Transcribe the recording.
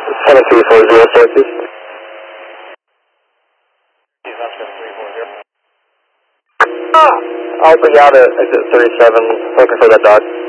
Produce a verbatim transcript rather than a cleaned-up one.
seven three four zero, Syracuse. Ah! I'll bring out at exit thirty-seven, looking for that dog.